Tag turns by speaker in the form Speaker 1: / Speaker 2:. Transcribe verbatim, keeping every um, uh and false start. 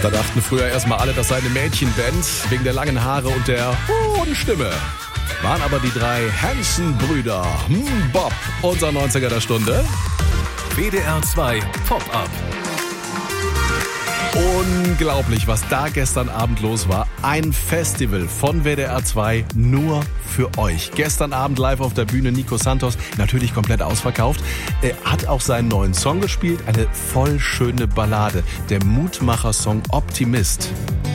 Speaker 1: Da dachten früher erstmal alle, das sei eine Mädchenband, wegen der langen Haare und der hohen Stimme. Waren aber die drei Hanson-Brüder. Hm, Bob, unser neunziger der Stunde.
Speaker 2: W D R zwei Pop-Up.
Speaker 1: Unglaublich, was da gestern Abend los war. Ein Festival von W D R zwei nur für euch. Gestern Abend live auf der Bühne Nico Santos, natürlich komplett ausverkauft. Er hat auch seinen neuen Song gespielt, eine voll schöne Ballade. Der Mutmacher-Song Optimist.